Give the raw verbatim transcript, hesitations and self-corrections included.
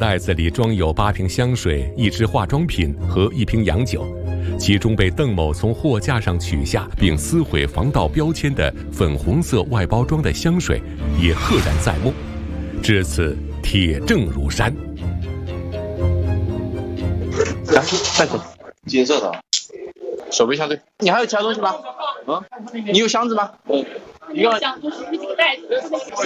袋子里装有八瓶香水、一支化妆品和一瓶洋酒，其中被邓某从货架上取下并撕毁防盗标签的粉红色外包装的香水也赫然在目。至此，铁证如山。 来，带走。 金色的， 手背相对。你还有其他东西吗？嗯，你有箱子吗？嗯，一个。